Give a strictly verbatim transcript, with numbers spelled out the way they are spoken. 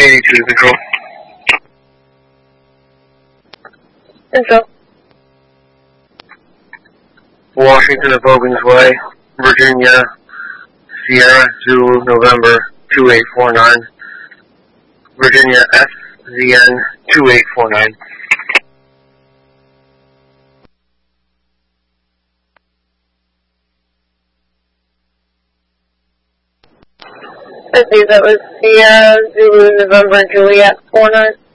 eighty-two, Control. Control. Washington at Bogans Way, Virginia, Sierra Zulu, November two eight four nine. Virginia S Z N two eight four nine. I see that was Sierra Zulu, November, Juliet four nine.